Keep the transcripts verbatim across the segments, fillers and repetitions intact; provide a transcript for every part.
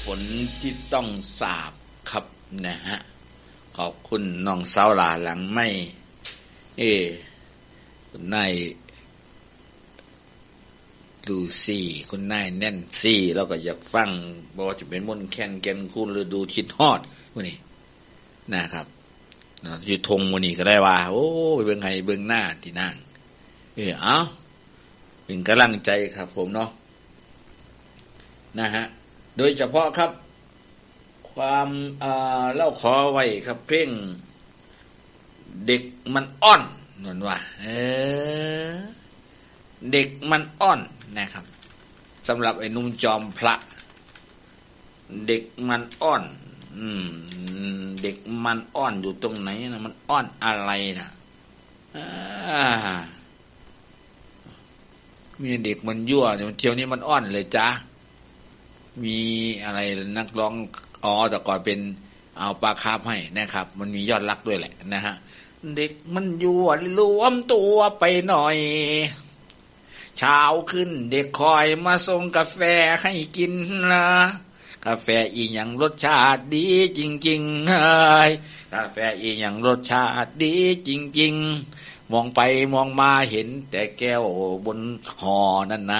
ผลที่ต้องสาบครับนะฮะขอบคุณน้องสาวหลาหลังไม่เอคุณนายดูซี่คุณนายแน่นซี่แล้วก็อยากฟังบอกว่าจะเป็นมนต์แคนแกนคุณหรือดูคิดฮอดพวกนี้นะครับอยู่ทงวันนี้ก็ได้ว่าโอ้ยเบิ่งให้เบิ่งหน้าที่นั่งเออเอาเป็นกำลังใจครับผมเนาะนะฮะโดยเฉพาะครับความอ่าเล่าขอไว้ครับเพลงเด็กมันอ่อนนั่นว่าเออเด็กมันอ่อนนะครับสำหรับไอ้นุ่มจอมพระเด็กมันอ่อนอืมเด็กมันอ่อนอยู่ตรงไหนนะมันอ่อนอะไรนะอ่ามีเด็กมันยั่วเดี๋ยวเที่ยวนี้มันอ่อนเลยจ้ามีอะไรนักร้องอ๋อแต่ก่อนเป็นเอาปลาคาร์ฟให้นะครับมันมียอดรักด้วยแหละนะฮะเด็กมันยั่วรวมตัวไปหน่อยเช้าขึ้นเด็กคอยมาส่งกาแฟให้กินนะกาแฟอีหยังรสชาติดีจริงๆเฮ้ยกาแฟอีหยังรสชาติดีจริงๆมองไปมองมาเห็นแต่แก้วบนห่อนั่นนะ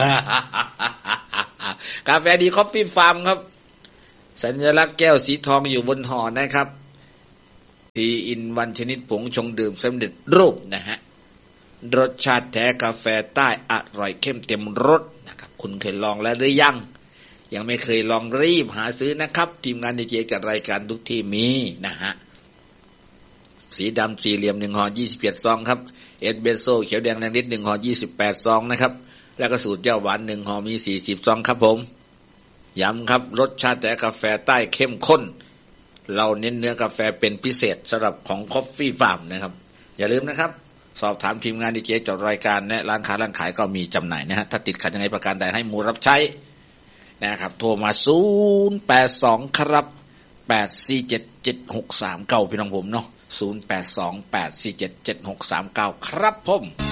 กาแฟดีคอฟฟี่ฟาร์มครับสัญลักษณ์แก้วสีทองอยู่บนห่อนะครับทีอินวันชนิดผงชงดื่มสำเร็จรูปนะฮะรสชาติแท้กาแฟใต้อร่อยเข้มเต็มรสนะครับคุณเคยลองแล้วหรือยังยังไม่เคยลองรีบหาซื้อนะครับทีมงานดีเจกับรายการทุกที่มีนะฮะสีดำสี่เหลี่ยมหนึ่งห่อยี่สิบเจ็ดซองครับเอสเบโซเขียวแดงแดงนิดหนึ่งห่อยี่สิบแปดซองนะครับแล้วก็สูตรเจ้าหวานหนึ่งห่อมีสี่สิบซองครับผมย้ำครับรสชาติแต่กาแฟใต้เข้มข้นเราเน้นเนื้อกาแฟเป็นพิเศษสำหรับของ Coffee Farm นะครับอย่าลืมนะครับสอบถามทีมงานดีเจจดรายการและร้านค้าร้านขายก็มีจำหน่ายนะฮะถ้าติดขัดยังไงประการใดให้หมู่รับใช้นะครับโทรมาศูนย์แปดสองครับแปดสี่เจ็ดเจ็ดหกสามเก้าพี่น้องผมเนาะศูนย์แปดสอง แปดสี่เจ็ด เจ็ดหกสามเก้าครับผม